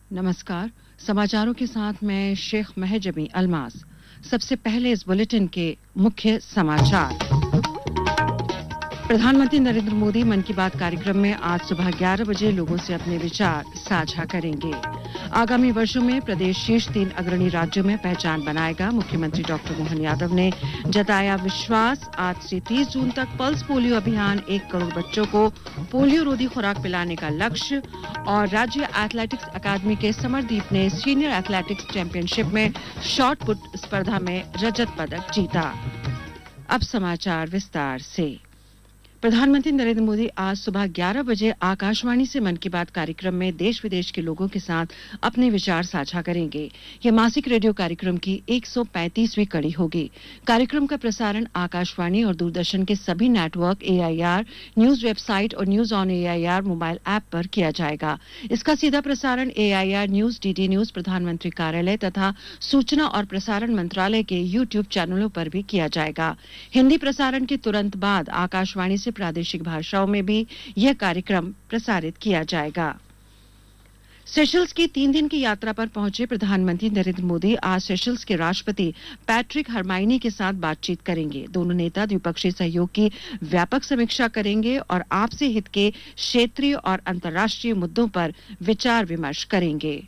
नमस्कार। समाचारों के साथ मैं शेख महजबी अल्मास। सबसे पहले इस बुलेटिन के मुख्य समाचार। प्रधानमंत्री नरेंद्र मोदी मन की बात कार्यक्रम में आज सुबह 11 बजे लोगों से अपने विचार साझा करेंगे। आगामी वर्षों में प्रदेश शीर्ष 3 अग्रणी राज्यों में पहचान बनाएगा। मुख्यमंत्री डॉक्टर मोहन यादव ने जताया विश्वास। आज से 30 जून तक पल्स पोलियो अभियान 1 करोड़ बच्चों को पोलियो रोधी खुराक पिलाने का लक्ष्य। और राज्य एथलेटिक्स अकादमी के समरदीप ने सीनियर एथलेटिक्स चैंपियनशिप में शॉट पुट स्पर्धा में रजत पदक जीता। अब समाचार विस्तार से। प्रधानमंत्री नरेंद्र मोदी आज सुबह 11 बजे आकाशवाणी से मन की बात कार्यक्रम में देश विदेश के लोगों के साथ अपने विचार साझा करेंगे। यह मासिक रेडियो कार्यक्रम की 135वीं कड़ी होगी। कार्यक्रम का प्रसारण आकाशवाणी और दूरदर्शन के सभी नेटवर्क, AIR न्यूज वेबसाइट और news on AIR mobile app पर किया जाएगा। इसका सीधा प्रसारण AIR न्यूज, DD न्यूज, प्रधानमंत्री कार्यालय तथा सूचना और प्रसारण मंत्रालय के YouTube चैनलों पर भी किया जाएगा। हिंदी प्रसारण के तुरंत बाद आकाशवाणी से प्रादेशिक भाषाओं में भी यह कार्यक्रम प्रसारित किया जाएगा। सेशल्स की 3 दिन की यात्रा पर पहुंचे प्रधानमंत्री नरेंद्र मोदी आज सेशल्स के राष्ट्रपति पैट्रिक हरमाइनी के साथ बातचीत करेंगे। दोनों नेता द्विपक्षीय सहयोग की व्यापक समीक्षा करेंगे और आपसी हित के क्षेत्रीय और अंतर्राष्ट्रीय मुद्दों पर विचार विमर्श करेंगे।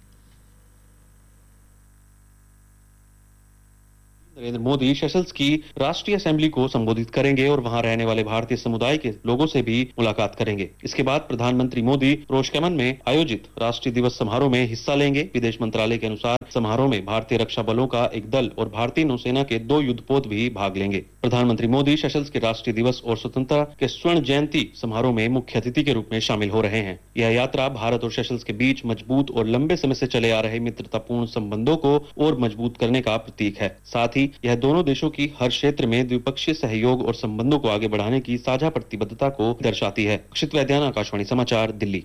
नरेंद्र मोदी सेशल्स की राष्ट्रीय असेंबली को संबोधित करेंगे और वहां रहने वाले भारतीय समुदाय के लोगों से भी मुलाकात करेंगे। इसके बाद प्रधानमंत्री मोदी रोशकेमन में आयोजित राष्ट्रीय दिवस समारोह में हिस्सा लेंगे। विदेश मंत्रालय के अनुसार समारोह में भारतीय रक्षा बलों का एक दल और भारतीय नौसेना के 2 युद्धपोत भी भाग लेंगे। प्रधानमंत्री मोदी सेशल्स के राष्ट्रीय दिवस और स्वतंत्रता के स्वर्ण जयंती समारोह में मुख्य अतिथि के रूप में शामिल हो रहे हैं। यह यात्रा भारत और सेशल्स के बीच मजबूत और लंबे समय से चले आ रहे मित्रतापूर्ण संबंधों को और मजबूत करने का प्रतीक है। साथ ही यह दोनों देशों की हर क्षेत्र में द्विपक्षीय सहयोग और संबंधों को आगे बढ़ाने की साझा प्रतिबद्धता को दर्शाती है। अक्षित वैद्यान, आकाशवाणी समाचार, दिल्ली।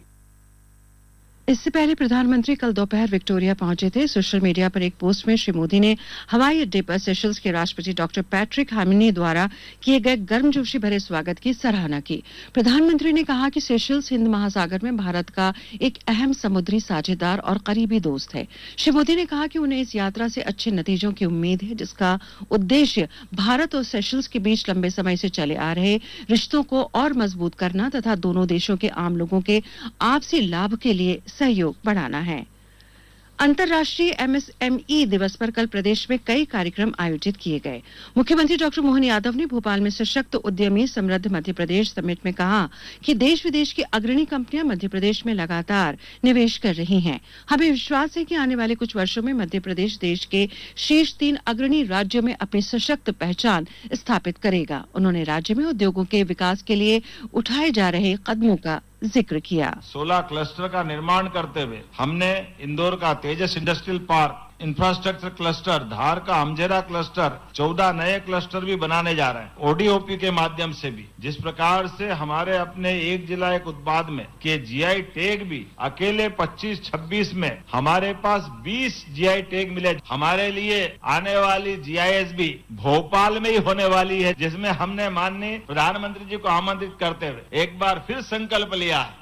इससे पहले प्रधानमंत्री कल दोपहर विक्टोरिया पहुंचे थे। सोशल मीडिया पर एक पोस्ट में श्री मोदी ने हवाई अड्डे पर सेशल्स के राष्ट्रपति डॉक्टर पैट्रिक हरमाइनी द्वारा किए गए गर्मजोशी भरे स्वागत की सराहना की। प्रधानमंत्री ने कहा कि सेशल्स हिंद महासागर में भारत का एक अहम समुद्री साझेदार और करीबी दोस्त है। श्री मोदी ने कहा कि उन्हें इस यात्रा से अच्छे नतीजों की उम्मीद है, जिसका उद्देश्य भारत और सेशल्स के बीच लंबे समय से चले आ रहे रिश्तों को और मजबूत करना तथा दोनों देशों के आम लोगों के आपसी लाभ के लिए सहयोग बढ़ाना है। अंतर्राष्ट्रीय MSME दिवस पर कल प्रदेश में कई कार्यक्रम आयोजित किए गए। मुख्यमंत्री डॉक्टर मोहन यादव ने भोपाल में सशक्त उद्यमी समृद्ध मध्य प्रदेश समिट में कहा कि देश विदेश की अग्रणी कंपनियां मध्य प्रदेश में लगातार निवेश कर रही हैं। हमें विश्वास है कि आने वाले कुछ वर्षों में मध्य प्रदेश देश के शीर्ष 3 अग्रणी राज्यों में अपनी सशक्त पहचान स्थापित करेगा। उन्होंने राज्य में उद्योगों के विकास के लिए उठाए जा रहे कदमों का जिक्र किया। 16 क्लस्टर का निर्माण करते हुए हमने इंदौर का तेजस इंडस्ट्रियल पार्क, इंफ्रास्ट्रक्चर क्लस्टर, धार का हमजेरा क्लस्टर, 14 नए क्लस्टर भी बनाने जा रहे हैं ODOP के माध्यम से भी। जिस प्रकार से हमारे अपने एक जिला एक उत्पाद में के GI टैग भी अकेले 25-26 में हमारे पास 20 GI टैग मिले। हमारे लिए आने वाली GIS भी भोपाल में ही होने वाली है, जिसमें हमने माननीय प्रधानमंत्री जी को आमंत्रित करते हुए एक बार फिर संकल्प लिया है।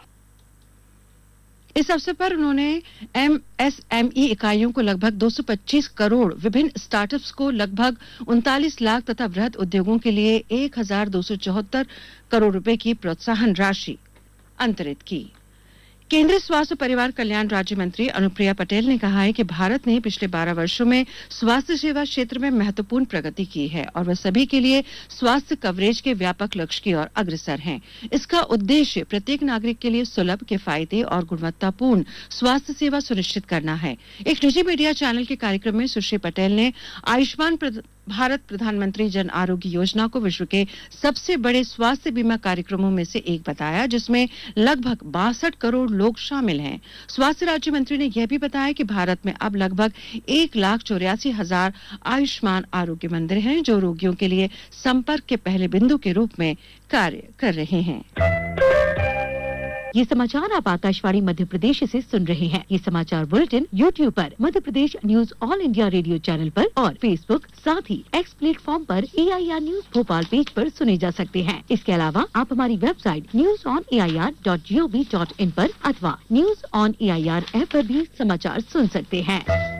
इस अवसर पर उन्होंने MSME इकाइयों को लगभग 225 करोड़, विभिन्न स्टार्टअप्स को लगभग 39 लाख तथा वृहद उद्योगों के लिए 1274 करोड़ रुपए की प्रोत्साहन राशि अंतरित की। केंद्रीय स्वास्थ्य और परिवार कल्याण राज्य मंत्री अनुप्रिया पटेल ने कहा है कि भारत ने पिछले 12 वर्षों में स्वास्थ्य सेवा क्षेत्र में महत्वपूर्ण प्रगति की है और वह सभी के लिए स्वास्थ्य कवरेज के व्यापक लक्ष्य की ओर अग्रसर है। इसका उद्देश्य प्रत्येक नागरिक के लिए सुलभ, किफायती और गुणवत्तापूर्ण स्वास्थ्य सेवा सुनिश्चित करना है। एक निजी मीडिया चैनल के कार्यक्रम में सुश्री पटेल ने आयुष्मान भारत प्रधानमंत्री जन आरोग्य योजना को विश्व के सबसे बड़े स्वास्थ्य बीमा कार्यक्रमों में से एक बताया, जिसमें लगभग 62 करोड़ लोग शामिल हैं। स्वास्थ्य राज्य मंत्री ने यह भी बताया कि भारत में अब लगभग 1,84,000 आयुष्मान आरोग्य मंदिर हैं, जो रोगियों के लिए संपर्क के पहले बिंदु के रूप में कार्य कर रहे हैं। ये समाचार आप आकाशवाणी मध्य प्रदेश से सुन रहे हैं। ये समाचार बुलेटिन YouTube पर, Madhya Pradesh news all India radio channel पर और फेसबुक साथ ही एक्स प्लेटफॉर्म पर AIR न्यूज भोपाल पेज पर सुने जा सकते हैं। इसके अलावा आप हमारी वेबसाइट newsonair.gov.in पर अथवा न्यूज ऑन AIR ऐप पर भी समाचार सुन सकते हैं।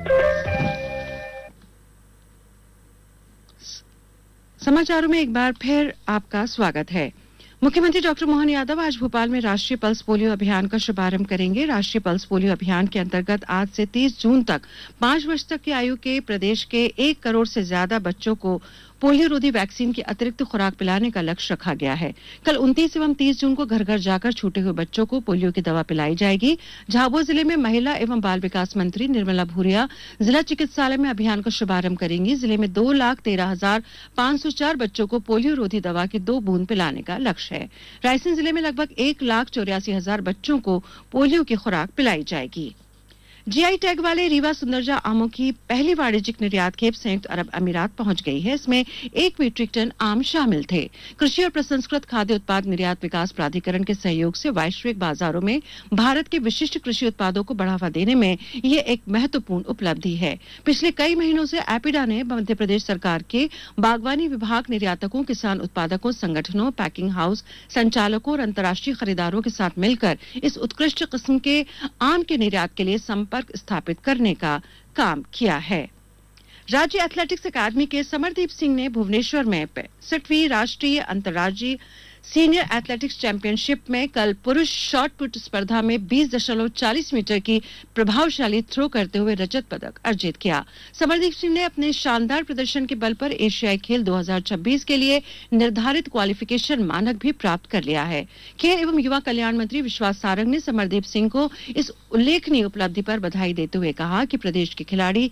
समाचारों में एक बार फिर आपका स्वागत है। मुख्यमंत्री डॉक्टर मोहन यादव आज भोपाल में राष्ट्रीय पल्स पोलियो अभियान का शुभारंभ करेंगे। राष्ट्रीय पल्स पोलियो अभियान के अंतर्गत आज से 30 जून तक 5 वर्ष तक की आयु के प्रदेश के 1 करोड़ से ज्यादा बच्चों को पोलियो रोधी वैक्सीन की अतिरिक्त खुराक पिलाने का लक्ष्य रखा गया है। कल 29 एवं 30 जून को घर घर जाकर छूटे हुए बच्चों को पोलियो की दवा पिलाई जाएगी। झाबुआ जिले में महिला एवं बाल विकास मंत्री निर्मला भूरिया जिला चिकित्सालय में अभियान का शुभारंभ करेंगी। जिले में 2,13,504 बच्चों को पोलियो रोधी दवा की 2 बूंद पिलाने का लक्ष्य है। रायसेन जिले में लगभग 1,84,000 बच्चों को पोलियो की खुराक पिलाई जाएगी। GI टैग वाले रीवा सुंदरजा आमों की पहली वाणिज्यिक निर्यात खेप संयुक्त अरब अमीरात पहुंच गई है। इसमें 1 मीट्रिक टन आम शामिल थे। कृषि और प्रसंस्कृत खाद्य उत्पाद निर्यात विकास प्राधिकरण के सहयोग से वैश्विक बाजारों में भारत के विशिष्ट कृषि उत्पादों को बढ़ावा देने में ये एक महत्वपूर्ण उपलब्धि है। पिछले कई महीनों से एपिडा ने मध्य प्रदेश सरकार के बागवानी विभाग निर्यातकों, किसान उत्पादकों, संगठनों, पैकिंग हाउस संचालकों और अंतर्राष्ट्रीय खरीदारों के साथ मिलकर इस उत्कृष्ट किस्म के आम के निर्यात के लिए संपर्क स्थापित करने का काम किया है। राज्य एथलेटिक्स अकादमी के समरदीप सिंह ने भुवनेश्वर में 65वीं राष्ट्रीय अंतर्राज्यीय सीनियर एथलेटिक्स चैंपियनशिप में कल पुरुष शॉट पुट स्पर्धा में 20.40 मीटर की प्रभावशाली थ्रो करते हुए रजत पदक अर्जित किया। समरदीप सिंह ने अपने शानदार प्रदर्शन के बल पर एशियाई खेल 2026 के लिए निर्धारित क्वालिफिकेशन मानक भी प्राप्त कर लिया है। खेल एवं युवा कल्याण मंत्री विश्वास सारंग ने समरदीप सिंह को इस उल्लेखनीय उपलब्धि पर बधाई देते हुए कहा कि प्रदेश के खिलाड़ी